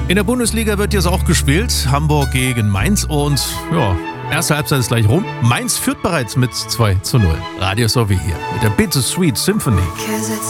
In der Bundesliga wird jetzt auch gespielt. Hamburg gegen Mainz und ja, erste Halbzeit ist gleich rum. Mainz führt bereits mit 2:0. Radio SOW hier mit der Bittersweet Symphony.